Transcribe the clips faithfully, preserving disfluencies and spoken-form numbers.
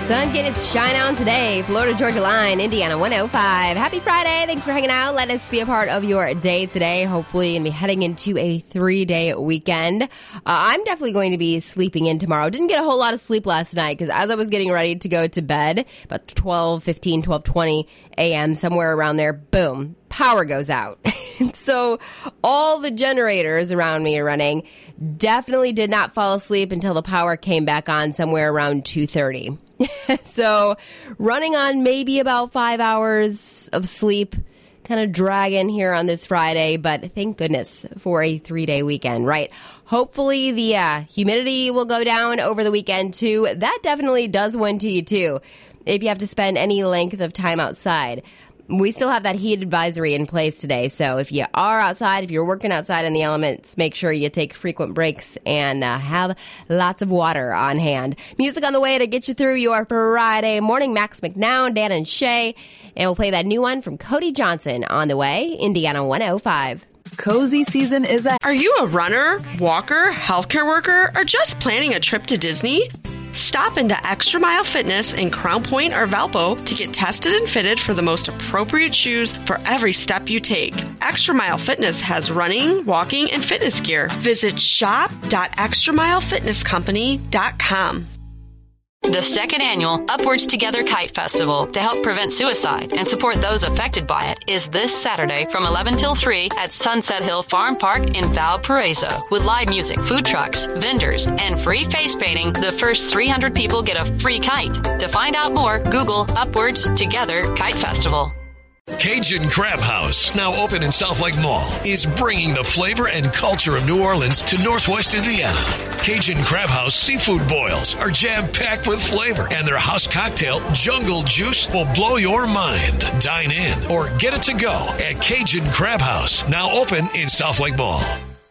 Sun getting its shine on today. Florida Georgia line, Indiana one oh five. Happy Friday. Thanks for hanging out. Let us be a part of your day today. Hopefully, and be heading into a three-day weekend. Uh, I'm definitely going to be sleeping in tomorrow. Didn't get a whole lot of sleep last night because as I was getting ready to go to bed, about twelve fifteen, twelve twenty a.m., somewhere around there, boom, power goes out. So all the generators around me are running. Definitely did not fall asleep until the power came back on somewhere around two thirty. So running on maybe about five hours of sleep, kind of dragging here on this Friday, but thank goodness for a three-day weekend, right? Hopefully the uh, humidity will go down over the weekend too. That definitely does win to you too if you have to spend any length of time outside. We still have that heat advisory in place today, so if you are outside, if you're working outside in the elements, make sure you take frequent breaks and uh, have lots of water on hand. Music on the way to get you through your Friday morning. Max McNown, Dan and Shay, and we'll play that new one from Cody Johnson on the way. Indiana one oh five. Cozy season is a... Are you a runner, walker, healthcare worker, or just planning a trip to Disney? Stop into Extra Mile Fitness in Crown Point or Valpo to get tested and fitted for the most appropriate shoes for every step you take. Extra Mile Fitness has running, walking, and fitness gear. Visit shop dot extra mile fitness company dot com. The second annual Upwards Together Kite Festival to help prevent suicide and support those affected by it is this Saturday from eleven till three at Sunset Hill Farm Park in Valparaiso. With live music, food trucks, vendors, and free face painting, the first three hundred people get a free kite. To find out more, Google Upwards Together Kite Festival. Cajun Crab House, now open in South Lake Mall, is bringing the flavor and culture of New Orleans to Northwest Indiana. Cajun Crab House seafood boils are jam-packed with flavor, and their house cocktail, Jungle Juice, will blow your mind. Dine in or get it to go at Cajun Crab House, now open in South Lake Mall.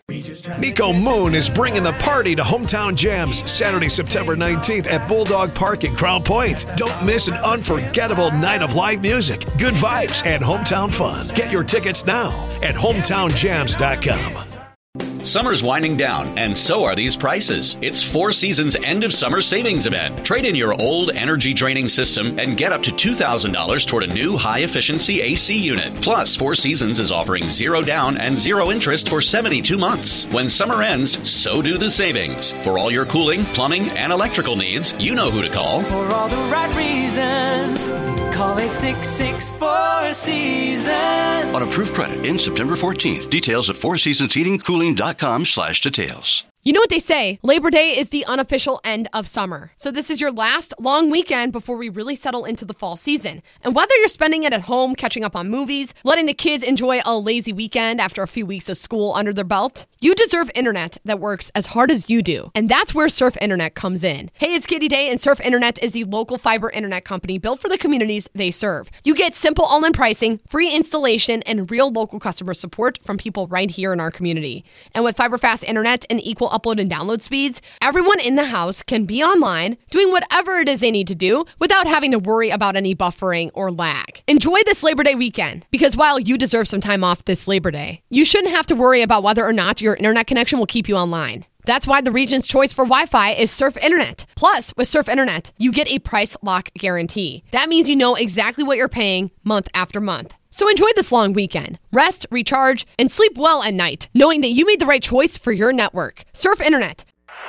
Nico Moon is bringing the party to Hometown Jams Saturday, September nineteenth at Bulldog Park in Crown Point. Don't miss an unforgettable night of live music, good vibes, and hometown fun. Get your tickets now at hometown jams dot com. Summer's winding down, and so are these prices. It's Four Seasons End of Summer Savings Event. Trade in your old energy-draining system and get up to two thousand dollars toward a new high-efficiency A C unit. Plus, Four Seasons is offering zero down and zero interest for seventy-two months. When summer ends, so do the savings. For all your cooling, plumbing, and electrical needs, you know who to call. For all the right reasons, call eight six six, four seasons. On approved credit in September fourteenth. Details at four seasons heating cooling dot com slash details. You know what they say, Labor Day is the unofficial end of summer. So this is your last long weekend before we really settle into the fall season. And whether you're spending it at home, catching up on movies, letting the kids enjoy a lazy weekend after a few weeks of school under their belt, you deserve internet that works as hard as you do. And that's where Surf Internet comes in. Hey, it's Katie Day, and Surf Internet is the local fiber internet company built for the communities they serve. You get simple all-in pricing, free installation, and real local customer support from people right here in our community. And with fiber fast internet and equal upload and download speeds, everyone in the house can be online doing whatever it is they need to do without having to worry about any buffering or lag. Enjoy this Labor Day weekend, because while you deserve some time off this Labor Day, you shouldn't have to worry about whether or not your internet connection will keep you online. That's why the region's choice for Wi-Fi is Surf Internet. Plus, with Surf Internet, you get a price lock guarantee. That means you know exactly what you're paying month after month. So enjoy this long weekend. Rest, recharge, and sleep well at night, knowing that you made the right choice for your network. Surf Internet.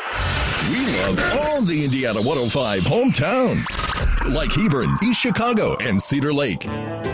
We love all the Indiana one oh five hometowns, like Hebron, East Chicago, and Cedar Lake.